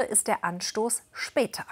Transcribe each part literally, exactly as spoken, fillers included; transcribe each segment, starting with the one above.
ist der Anstoß später.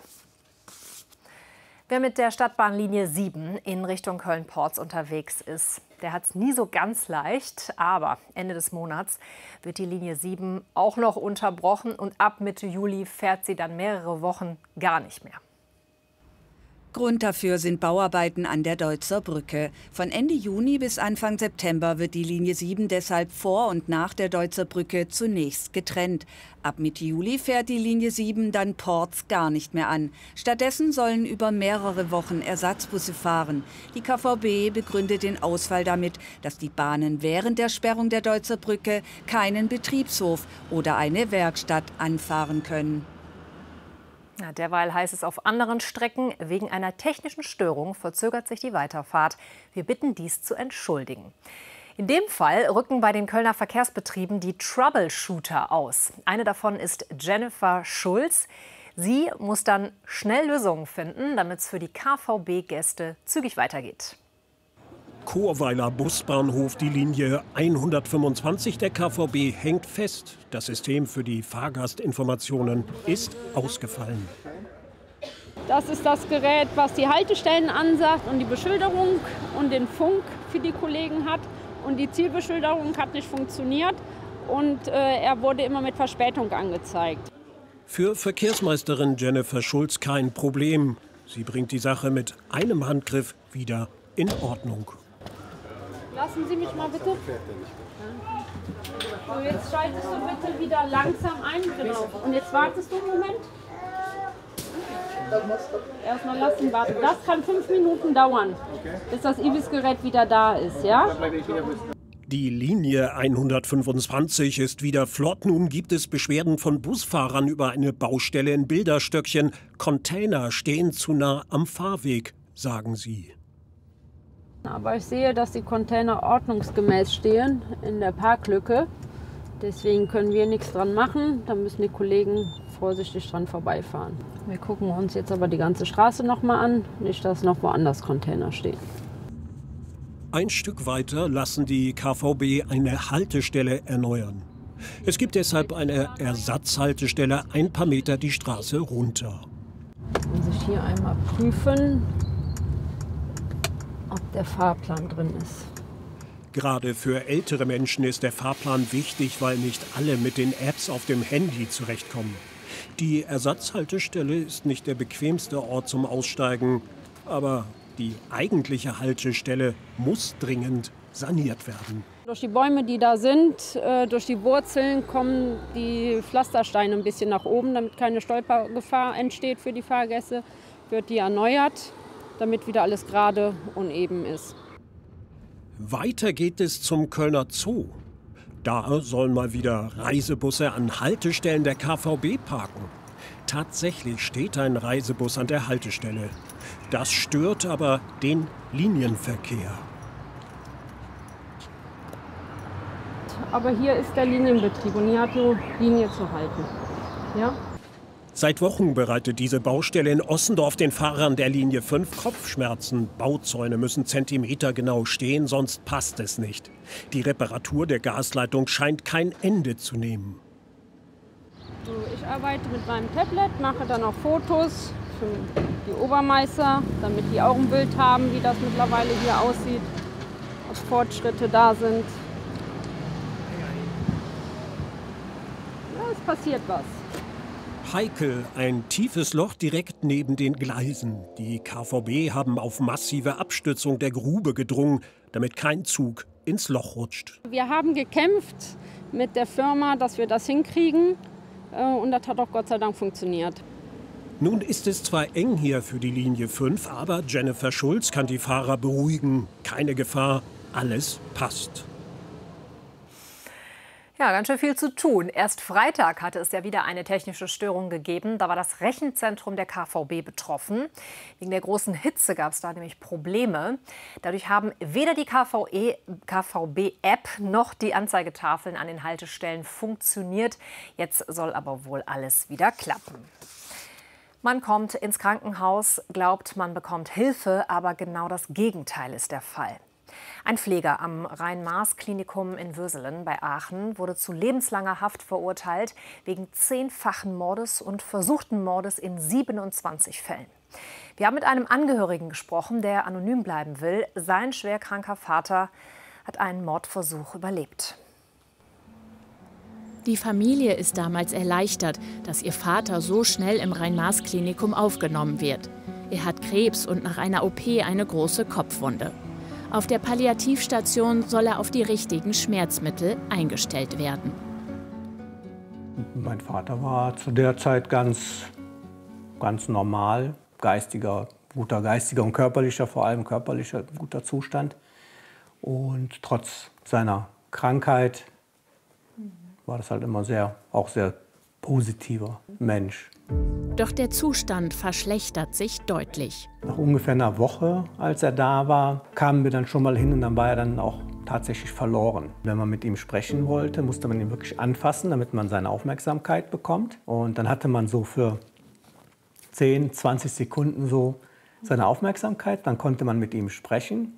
Wer mit der Stadtbahnlinie sieben in Richtung Köln-Porz unterwegs ist, der hat es nie so ganz leicht. Aber Ende des Monats wird die Linie sieben auch noch unterbrochen und ab Mitte Juli fährt sie dann mehrere Wochen gar nicht mehr. Grund dafür sind Bauarbeiten an der Deutzer Brücke. Von Ende Juni bis Anfang September wird die Linie sieben deshalb vor und nach der Deutzer Brücke zunächst getrennt. Ab Mitte Juli fährt die Linie sieben dann Porz gar nicht mehr an. Stattdessen sollen über mehrere Wochen Ersatzbusse fahren. Die K V B begründet den Ausfall damit, dass die Bahnen während der Sperrung der Deutzer Brücke keinen Betriebshof oder eine Werkstatt anfahren können. Ja, derweil heißt es auf anderen Strecken, wegen einer technischen Störung verzögert sich die Weiterfahrt. Wir bitten dies zu entschuldigen. In dem Fall rücken bei den Kölner Verkehrsbetrieben die Troubleshooter aus. Eine davon ist Jennifer Schulz. Sie muss dann schnell Lösungen finden, damit es für die K V B-Gäste zügig weitergeht. Chorweiler Busbahnhof, die Linie hundertfünfundzwanzig der K V B hängt fest. Das System für die Fahrgastinformationen ist ausgefallen. Das ist das Gerät, was die Haltestellen ansagt und die Beschilderung und den Funk für die Kollegen hat. Und die Zielbeschilderung hat nicht funktioniert und äh, er wurde immer mit Verspätung angezeigt. Für Verkehrsmeisterin Jennifer Schulz kein Problem. Sie bringt die Sache mit einem Handgriff wieder in Ordnung. Lassen Sie mich mal bitte. So, jetzt schaltest du bitte wieder langsam ein. Genau. Und jetzt wartest du einen Moment. Erstmal lassen warten. Das kann fünf Minuten dauern, bis das I B I S-Gerät wieder da ist. Ja? Die Linie hundertfünfundzwanzig ist wieder flott. Nun gibt es Beschwerden von Busfahrern über eine Baustelle in Bilderstöckchen. Container stehen zu nah am Fahrweg, sagen sie. Aber ich sehe, dass die Container ordnungsgemäß stehen in der Parklücke. Deswegen können wir nichts dran machen. Da müssen die Kollegen vorsichtig dran vorbeifahren. Wir gucken uns jetzt aber die ganze Straße noch mal an. Nicht, dass noch woanders Container stehen. Ein Stück weiter lassen die K V B eine Haltestelle erneuern. Es gibt deshalb eine Ersatzhaltestelle ein paar Meter die Straße runter. Und sich hier einmal prüfen, ob der Fahrplan drin ist. Gerade für ältere Menschen ist der Fahrplan wichtig, weil nicht alle mit den Apps auf dem Handy zurechtkommen. Die Ersatzhaltestelle ist nicht der bequemste Ort zum Aussteigen, aber die eigentliche Haltestelle muss dringend saniert werden. Durch die Bäume, die da sind, äh, durch die Wurzeln kommen die Pflastersteine ein bisschen nach oben, damit keine Stolpergefahr entsteht für die Fahrgäste, wird die erneuert, damit wieder alles gerade und eben ist. Weiter geht es zum Kölner Zoo. Da sollen mal wieder Reisebusse an Haltestellen der K V B parken. Tatsächlich steht ein Reisebus an der Haltestelle. Das stört aber den Linienverkehr. Aber hier ist der Linienbetrieb und hier hat die Linie zu halten. Ja? Seit Wochen bereitet diese Baustelle in Ossendorf den Fahrern der Linie fünf Kopfschmerzen. Bauzäune müssen zentimetergenau stehen, sonst passt es nicht. Die Reparatur der Gasleitung scheint kein Ende zu nehmen. So, ich arbeite mit meinem Tablet, mache dann auch Fotos für die Obermeister, damit die auch ein Bild haben, wie das mittlerweile hier aussieht, ob Fortschritte da sind. Ja, es passiert was. Heikel, ein tiefes Loch direkt neben den Gleisen. Die K V B haben auf massive Abstützung der Grube gedrungen, damit kein Zug ins Loch rutscht. Wir haben gekämpft mit der Firma, dass wir das hinkriegen. Und das hat auch Gott sei Dank funktioniert. Nun ist es zwar eng hier für die Linie fünf, aber Jennifer Schulz kann die Fahrer beruhigen. Keine Gefahr, alles passt. Ja, ganz schön viel zu tun. Erst Freitag hatte es ja wieder eine technische Störung gegeben. Da war das Rechenzentrum der K V B betroffen. Wegen der großen Hitze gab es da nämlich Probleme. Dadurch haben weder die K V B-App noch die Anzeigetafeln an den Haltestellen funktioniert. Jetzt soll aber wohl alles wieder klappen. Man kommt ins Krankenhaus, glaubt, man bekommt Hilfe, aber genau das Gegenteil ist der Fall. Ein Pfleger am Rhein-Maas-Klinikum in Würselen bei Aachen wurde zu lebenslanger Haft verurteilt wegen zehnfachen Mordes und versuchten Mordes in siebenundzwanzig Fällen. Wir haben mit einem Angehörigen gesprochen, der anonym bleiben will. Sein schwerkranker Vater hat einen Mordversuch überlebt. Die Familie ist damals erleichtert, dass ihr Vater so schnell im Rhein-Maas-Klinikum aufgenommen wird. Er hat Krebs und nach einer O P eine große Kopfwunde. Auf der Palliativstation soll er auf die richtigen Schmerzmittel eingestellt werden. Mein Vater war zu der Zeit ganz, ganz normal, geistiger, guter geistiger und körperlicher, vor allem körperlicher guter Zustand. Und trotz seiner Krankheit war das halt immer sehr, auch sehr positiver Mensch. Doch der Zustand verschlechtert sich deutlich. Nach ungefähr einer Woche, als er da war, kamen wir dann schon mal hin und dann war er dann auch tatsächlich verloren. Wenn man mit ihm sprechen wollte, musste man ihn wirklich anfassen, damit man seine Aufmerksamkeit bekommt. Und dann hatte man so für zehn, zwanzig Sekunden so seine Aufmerksamkeit. Dann konnte man mit ihm sprechen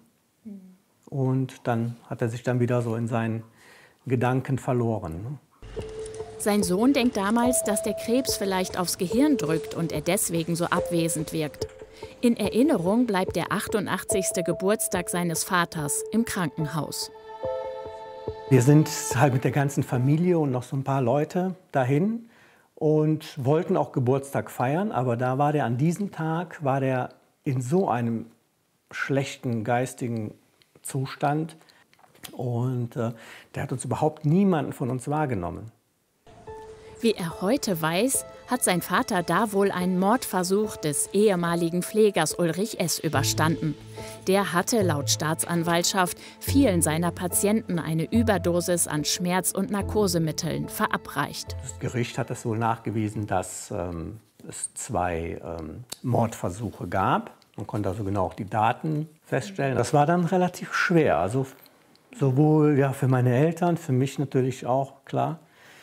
und dann hat er sich dann wieder so in seinen Gedanken verloren. Sein Sohn denkt damals, dass der Krebs vielleicht aufs Gehirn drückt und er deswegen so abwesend wirkt. In Erinnerung bleibt der achtundachtzigste Geburtstag seines Vaters im Krankenhaus. Wir sind halt mit der ganzen Familie und noch so ein paar Leute dahin und wollten auch Geburtstag feiern, aber da war der an diesem Tag war der in so einem schlechten geistigen Zustand und äh, der hat uns überhaupt niemanden von uns wahrgenommen. Wie er heute weiß, hat sein Vater da wohl einen Mordversuch des ehemaligen Pflegers Ulrich S. überstanden. Der hatte laut Staatsanwaltschaft vielen seiner Patienten eine Überdosis an Schmerz- und Narkosemitteln verabreicht. Das Gericht hat es wohl nachgewiesen, dass ähm, es zwei ähm, Mordversuche gab. Man konnte also genau auch die Daten feststellen. Das war dann relativ schwer, also sowohl ja, für meine Eltern, für mich natürlich auch, klar.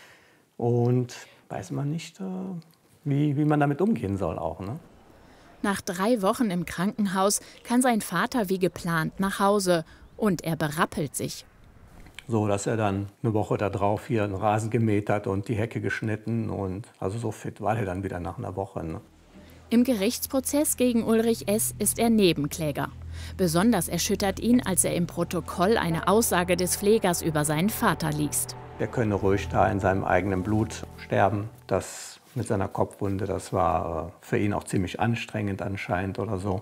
Und weiß man nicht, wie, wie man damit umgehen soll auch, ne? Nach drei Wochen im Krankenhaus kann sein Vater wie geplant nach Hause und er berappelt sich. So, dass er dann eine Woche darauf hier einen Rasen gemäht hat und die Hecke geschnitten und also so fit war er dann wieder nach einer Woche, ne? Im Gerichtsprozess gegen Ulrich S. ist er Nebenkläger. Besonders erschüttert ihn, als er im Protokoll eine Aussage des Pflegers über seinen Vater liest. Er könne ruhig da in seinem eigenen Blut sterben. Das mit seiner Kopfwunde, das war für ihn auch ziemlich anstrengend anscheinend oder so.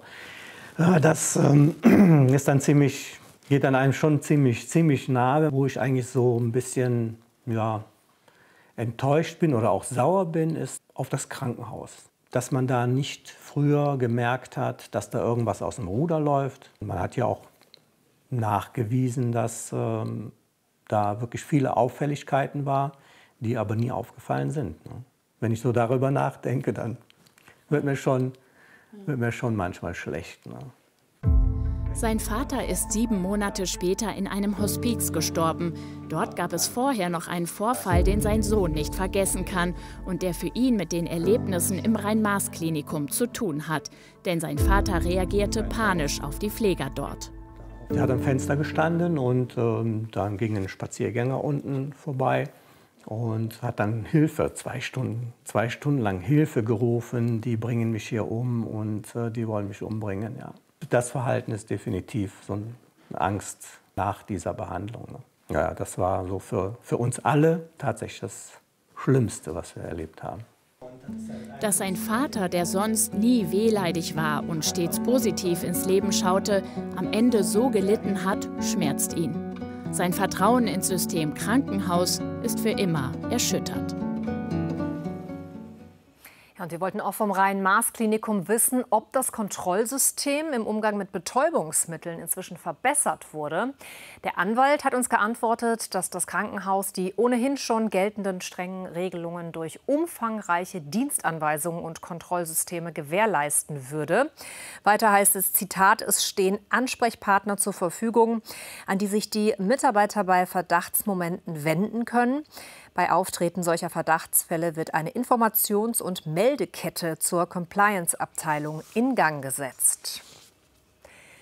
Das ähm, ist dann ziemlich, geht dann einem schon ziemlich, ziemlich nahe, wo ich eigentlich so ein bisschen ja, enttäuscht bin oder auch sauer bin, ist auf das Krankenhaus. Dass man da nicht früher gemerkt hat, dass da irgendwas aus dem Ruder läuft. Man hat ja auch nachgewiesen, dass ähm, da wirklich viele Auffälligkeiten war, die aber nie aufgefallen sind. Ne? Wenn ich so darüber nachdenke, dann wird mir schon, wird mir schon manchmal schlecht. Ne? Sein Vater ist sieben Monate später in einem Hospiz gestorben. Dort gab es vorher noch einen Vorfall, den sein Sohn nicht vergessen kann und der für ihn mit den Erlebnissen im Rhein-Maas-Klinikum zu tun hat. Denn sein Vater reagierte panisch auf die Pfleger dort. Er hat am Fenster gestanden und ähm, dann ging ein Spaziergänger unten vorbei und hat dann Hilfe, zwei Stunden, zwei Stunden lang Hilfe gerufen. Die bringen mich hier um und äh, die wollen mich umbringen. Ja. Das Verhalten ist definitiv so eine Angst nach dieser Behandlung. Ne? Ja, das war so für, für uns alle tatsächlich das Schlimmste, was wir erlebt haben. Dass sein Vater, der sonst nie wehleidig war und stets positiv ins Leben schaute, am Ende so gelitten hat, schmerzt ihn. Sein Vertrauen ins System Krankenhaus ist für immer erschüttert. Ja, und wir wollten auch vom Rhein-Maas-Klinikum wissen, ob das Kontrollsystem im Umgang mit Betäubungsmitteln inzwischen verbessert wurde. Der Anwalt hat uns geantwortet, dass das Krankenhaus die ohnehin schon geltenden strengen Regelungen durch umfangreiche Dienstanweisungen und Kontrollsysteme gewährleisten würde. Weiter heißt es, Zitat, es stehen Ansprechpartner zur Verfügung, an die sich die Mitarbeiter bei Verdachtsmomenten wenden können. Bei Auftreten solcher Verdachtsfälle wird eine Informations- und Meldekette zur Compliance-Abteilung in Gang gesetzt.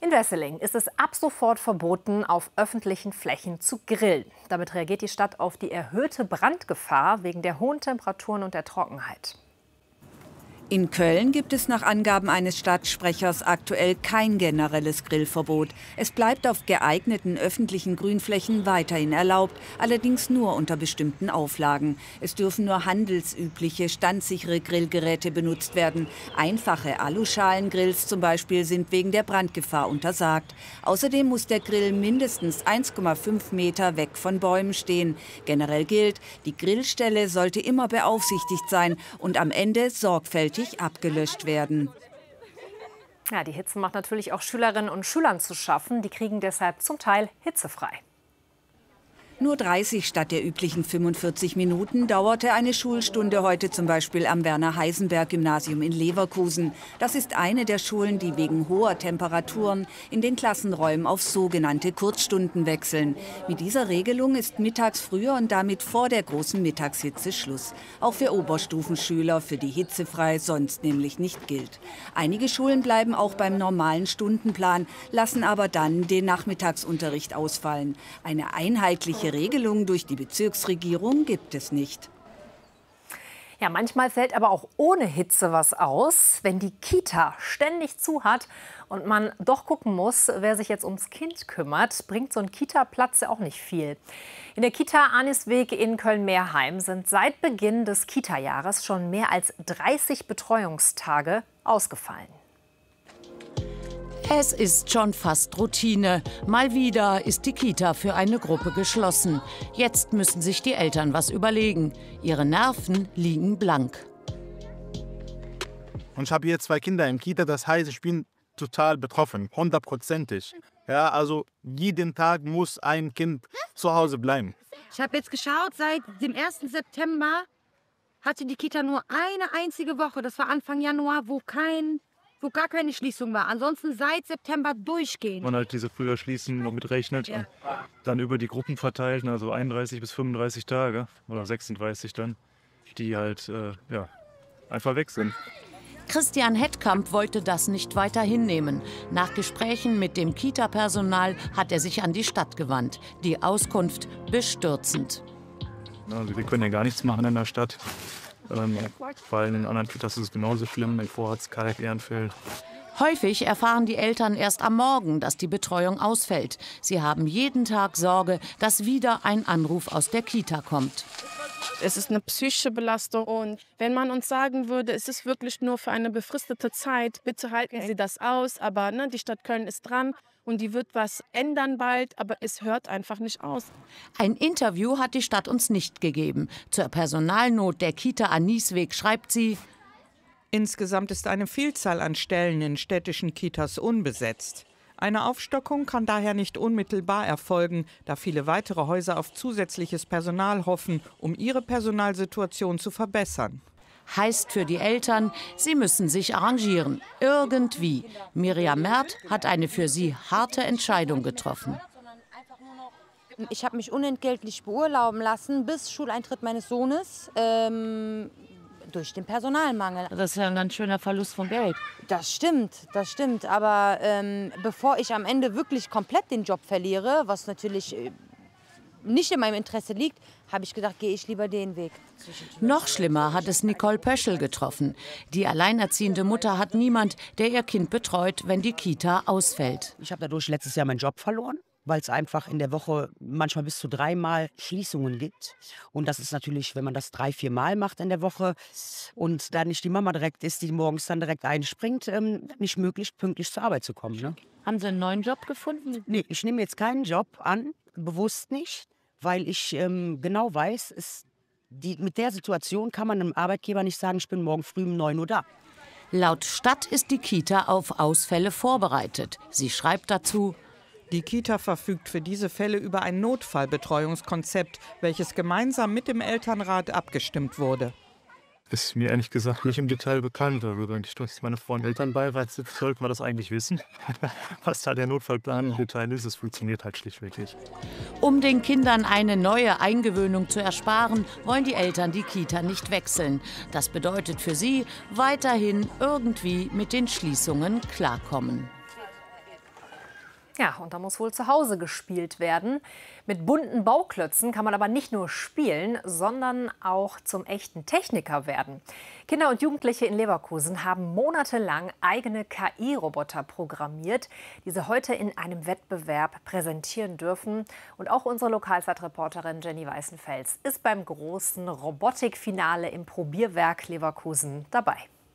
In Wesseling ist es ab sofort verboten, auf öffentlichen Flächen zu grillen. Damit reagiert die Stadt auf die erhöhte Brandgefahr wegen der hohen Temperaturen und der Trockenheit. In Köln gibt es nach Angaben eines Stadtsprechers aktuell kein generelles Grillverbot. Es bleibt auf geeigneten öffentlichen Grünflächen weiterhin erlaubt, allerdings nur unter bestimmten Auflagen. Es dürfen nur handelsübliche, standsichere Grillgeräte benutzt werden. Einfache Aluschalengrills zum Beispiel sind wegen der Brandgefahr untersagt. Außerdem muss der Grill mindestens eins Komma fünf Meter weg von Bäumen stehen. Generell gilt, die Grillstelle sollte immer beaufsichtigt sein und am Ende sorgfältig abgelöscht werden. Ja, die Hitze macht natürlich auch Schülerinnen und Schülern zu schaffen. Die kriegen deshalb zum Teil hitzefrei. Nur dreißig statt der üblichen fünfundvierzig Minuten dauerte eine Schulstunde heute zum Beispiel am Werner-Heisenberg-Gymnasium in Leverkusen. Das ist eine der Schulen, die wegen hoher Temperaturen in den Klassenräumen auf sogenannte Kurzstunden wechseln. Mit dieser Regelung ist mittags früher und damit vor der großen Mittagshitze Schluss. Auch für Oberstufenschüler, für die hitzefrei sonst nämlich nicht gilt. Einige Schulen bleiben auch beim normalen Stundenplan, lassen aber dann den Nachmittagsunterricht ausfallen. Eine einheitliche Regelung durch die Bezirksregierung gibt es nicht. Ja, manchmal fällt aber auch ohne Hitze was aus, wenn die Kita ständig zu hat und man doch gucken muss, wer sich jetzt ums Kind kümmert, bringt so ein Kita-Platz ja auch nicht viel. In der Kita Anisweg in Köln-Meerheim sind seit Beginn des Kita-Jahres schon mehr als dreißig Betreuungstage ausgefallen. Es ist schon fast Routine. Mal wieder ist die Kita für eine Gruppe geschlossen. Jetzt müssen sich die Eltern was überlegen. Ihre Nerven liegen blank. Und ich habe hier zwei Kinder im Kita, das heißt, ich bin total betroffen, hundertprozentig. Ja, also jeden Tag muss ein Kind zu Hause bleiben. Ich habe jetzt geschaut, seit dem ersten September hatte die Kita nur eine einzige Woche, das war Anfang Januar, wo kein... wo gar keine Schließung war. Ansonsten seit September durchgehend. Man halt diese früher Schließen noch mitrechnet ja. Und dann über die Gruppen verteilt, also einunddreißig bis fünfunddreißig Tage oder sechsunddreißig dann, die halt äh, ja, einfach weg sind. Christian Hettkamp wollte das nicht weiter hinnehmen. Nach Gesprächen mit dem Kita-Personal hat er sich an die Stadt gewandt. Die Auskunft bestürzend. Also wir können ja gar nichts machen in der Stadt. Ähm, weil in den anderen Kitas ist es genauso schlimm, in Vorratz, Kalk, Ehrenfeld. Häufig erfahren die Eltern erst am Morgen, dass die Betreuung ausfällt. Sie haben jeden Tag Sorge, dass wieder ein Anruf aus der Kita kommt. Es ist eine psychische Belastung und wenn man uns sagen würde, es ist wirklich nur für eine befristete Zeit, bitte halten Sie das aus, aber ne, die Stadt Köln ist dran. Und die wird was ändern bald, aber es hört einfach nicht aus. Ein Interview hat die Stadt uns nicht gegeben. Zur Personalnot der Kita Anisweg schreibt sie: Insgesamt ist eine Vielzahl an Stellen in städtischen Kitas unbesetzt. Eine Aufstockung kann daher nicht unmittelbar erfolgen, da viele weitere Häuser auf zusätzliches Personal hoffen, um ihre Personalsituation zu verbessern. Heißt für die Eltern, sie müssen sich arrangieren. Irgendwie. Miriam Mert hat eine für sie harte Entscheidung getroffen. Ich habe mich unentgeltlich beurlauben lassen bis Schuleintritt meines Sohnes. Ähm, durch den Personalmangel. Das ist ja ein ganz schöner Verlust von Geld. Das stimmt, das stimmt. Aber ähm, bevor ich am Ende wirklich komplett den Job verliere, was natürlich äh, nicht in meinem Interesse liegt, habe ich gedacht, gehe ich lieber den Weg. Noch schlimmer hat es Nicole Pöschel getroffen. Die alleinerziehende Mutter hat niemand, der ihr Kind betreut, wenn die Kita ausfällt. Ich habe dadurch letztes Jahr meinen Job verloren, weil es einfach in der Woche manchmal bis zu dreimal Schließungen gibt. Und das ist natürlich, wenn man das drei, vier Mal macht in der Woche und da nicht die Mama direkt ist, die morgens dann direkt einspringt, ähm, nicht möglich, pünktlich zur Arbeit zu kommen. Ne? Haben Sie einen neuen Job gefunden? Nee, ich nehme jetzt keinen Job an, bewusst nicht, weil ich ähm, genau weiß, es, die, mit der Situation kann man einem Arbeitgeber nicht sagen, ich bin morgen früh um neun Uhr da. Laut Stadt ist die Kita auf Ausfälle vorbereitet. Sie schreibt dazu: Die Kita verfügt für diese Fälle über ein Notfallbetreuungskonzept, welches gemeinsam mit dem Elternrat abgestimmt wurde. Ist mir ehrlich gesagt nicht im Detail bekannt. Also, wenn ich durch meine Frau im Elternbeirat sitze, sollten wir das eigentlich wissen. Was da der Notfallplan im Detail ist, es funktioniert halt schlichtweg nicht. Um den Kindern eine neue Eingewöhnung zu ersparen, wollen die Eltern die Kita nicht wechseln. Das bedeutet für sie weiterhin irgendwie mit den Schließungen klarkommen. Ja, und da muss wohl zu Hause gespielt werden. Mit bunten Bauklötzen kann man aber nicht nur spielen, sondern auch zum echten Techniker werden. Kinder und Jugendliche in Leverkusen haben monatelang eigene K I-Roboter programmiert, die sie heute in einem Wettbewerb präsentieren dürfen. Und auch unsere Lokalzeitreporterin Jenny Weißenfels ist beim großen Robotikfinale im Probierwerk Leverkusen dabei.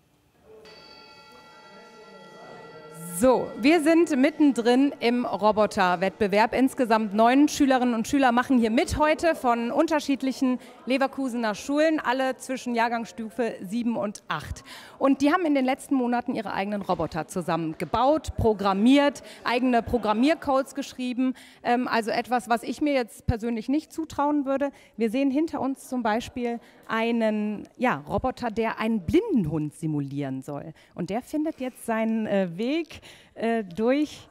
So, wir sind mittendrin im Roboterwettbewerb. Insgesamt neun Schülerinnen und Schüler machen hier mit heute von unterschiedlichen Leverkusener Schulen, alle zwischen Jahrgangsstufe sieben und acht. Und die haben in den letzten Monaten ihre eigenen Roboter zusammen gebaut, programmiert, eigene Programmiercodes geschrieben. Ähm, also etwas, was ich mir jetzt persönlich nicht zutrauen würde. Wir sehen hinter uns zum Beispiel einen ja, Roboter, der einen Blindenhund simulieren soll. Und der findet jetzt seinen äh, Weg äh, durch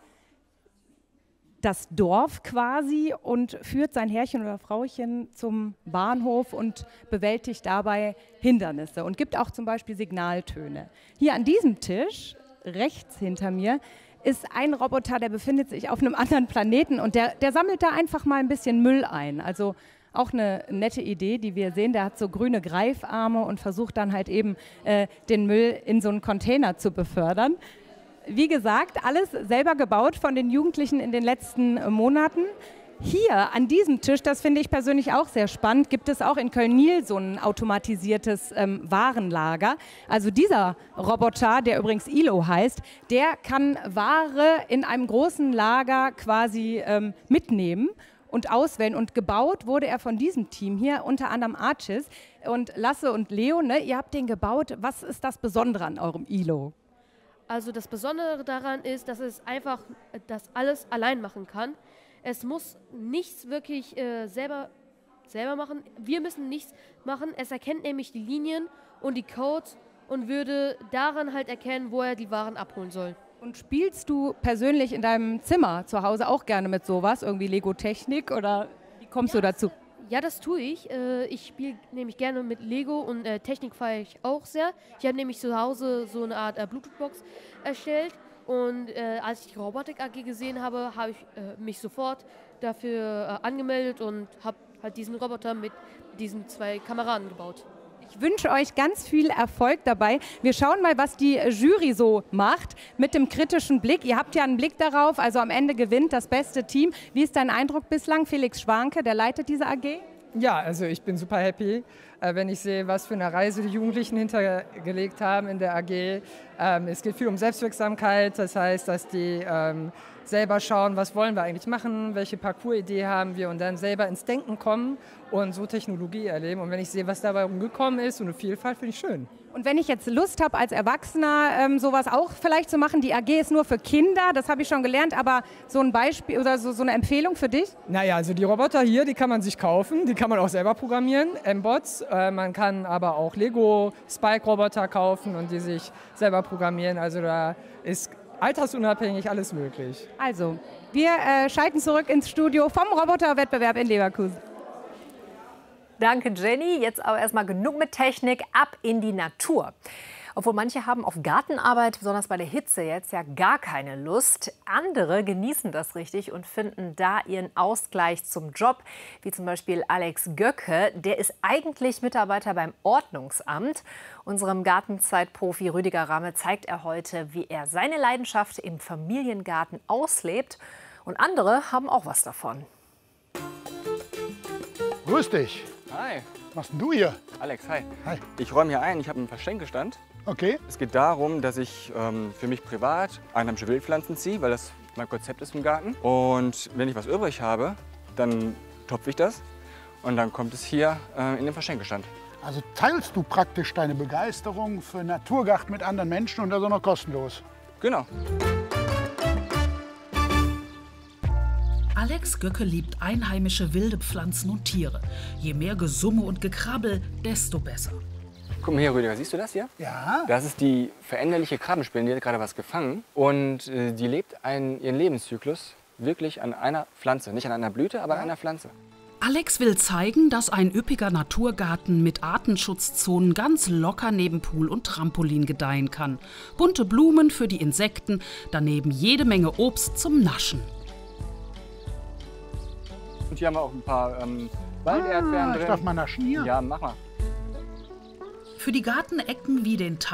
das Dorf quasi und führt sein Herrchen oder Frauchen zum Bahnhof und bewältigt dabei Hindernisse und gibt auch zum Beispiel Signaltöne. Hier an diesem Tisch, rechts hinter mir, ist ein Roboter, der befindet sich auf einem anderen Planeten und der, der sammelt da einfach mal ein bisschen Müll ein. Also auch eine nette Idee, die wir sehen. Der hat so grüne Greifarme und versucht dann halt eben äh, den Müll in so einen Container zu befördern. Wie gesagt, alles selber gebaut von den Jugendlichen in den letzten äh, Monaten. Hier an diesem Tisch, das finde ich persönlich auch sehr spannend, gibt es auch in Köln-Niel so ein automatisiertes ähm, Warenlager. Also dieser Roboter, der übrigens I L O heißt, der kann Ware in einem großen Lager quasi ähm, mitnehmen und auswählen. Und gebaut wurde er von diesem Team hier, unter anderem Archis. Und Lasse und Leo, ne, ihr habt den gebaut. Was ist das Besondere an eurem I L O? Also das Besondere daran ist, dass es einfach das alles allein machen kann. Es muss nichts wirklich äh, selber, selber machen. Wir müssen nichts machen. Es erkennt nämlich die Linien und die Codes und würde daran halt erkennen, wo er die Waren abholen soll. Und spielst du persönlich in deinem Zimmer zu Hause auch gerne mit sowas, irgendwie Lego-Technik oder wie kommst ja, du dazu? Ja, das tue ich. Ich spiele nämlich gerne mit Lego und Technik feiere ich auch sehr. Ich habe nämlich zu Hause so eine Art Bluetooth-Box erstellt und als ich die Robotik A G gesehen habe, habe ich mich sofort dafür angemeldet und habe halt diesen Roboter mit diesen zwei Kameraden gebaut. Ich wünsche euch ganz viel Erfolg dabei. Wir schauen mal, was die Jury so macht mit dem kritischen Blick. Ihr habt ja einen Blick darauf, also am Ende gewinnt das beste Team. Wie ist dein Eindruck bislang? Felix Schwanke, der leitet diese A G? Ja, also ich bin super happy, äh, wenn ich sehe, was für eine Reise die Jugendlichen hintergelegt haben in der A G. Ähm, es geht viel um Selbstwirksamkeit, das heißt, dass die ähm, selber schauen, was wollen wir eigentlich machen, welche Parcours-Idee haben wir und dann selber ins Denken kommen und so Technologie erleben. Und wenn ich sehe, was dabei rumgekommen ist, so eine Vielfalt, finde ich schön. Und wenn ich jetzt Lust habe, als Erwachsener ähm, sowas auch vielleicht zu machen, die A G ist nur für Kinder, das habe ich schon gelernt, aber so ein Beispiel oder so, so eine Empfehlung für dich? Naja, also die Roboter hier, die kann man sich kaufen, die kann man auch selber programmieren, M-Bots. Äh, man kann aber auch Lego-Spike-Roboter kaufen und die sich selber programmieren. Also da ist altersunabhängig alles möglich. Also, wir äh, schalten zurück ins Studio vom Roboterwettbewerb in Leverkusen. Danke, Jenny. Jetzt aber erstmal genug mit Technik, ab in die Natur. Obwohl manche haben auf Gartenarbeit, besonders bei der Hitze jetzt, ja gar keine Lust. Andere genießen das richtig und finden da ihren Ausgleich zum Job. Wie zum Beispiel Alex Göcke, der ist eigentlich Mitarbeiter beim Ordnungsamt. Unserem Gartenzeitprofi Rüdiger Ramme zeigt er heute, wie er seine Leidenschaft im Familiengarten auslebt. Und andere haben auch was davon. Grüß dich. Hi. Was machst denn du hier? Alex, hi. Hi. Ich räume hier ein, ich habe einen Verschenkestand. Okay. Es geht darum, dass ich ähm, für mich privat einheimische Wildpflanzen ziehe, weil das mein Konzept ist im Garten. Und wenn ich was übrig habe, dann topfe ich das und dann kommt es hier äh, in den Verschenkestand. Also teilst du praktisch deine Begeisterung für Naturgarten mit anderen Menschen und das auch noch kostenlos? Genau. Alex Göcke liebt einheimische wilde Pflanzen und Tiere. Je mehr Gesumme und Gekrabbel, desto besser. Guck mal hier, Rüdiger, siehst du das hier? Ja. Das ist die veränderliche Krabbenspinne, die hat gerade was gefangen. Und äh, die lebt einen, ihren Lebenszyklus wirklich an einer Pflanze. Nicht an einer Blüte, aber an einer Pflanze. Alex will zeigen, dass ein üppiger Naturgarten mit Artenschutzzonen ganz locker neben Pool und Trampolin gedeihen kann. Bunte Blumen für die Insekten, daneben jede Menge Obst zum Naschen. Und hier haben wir auch ein paar ähm, Walderdbeeren ah, drin. Ich darf mal naschen hier. Ja, mach mal. Für die Gartenecken wie den Teich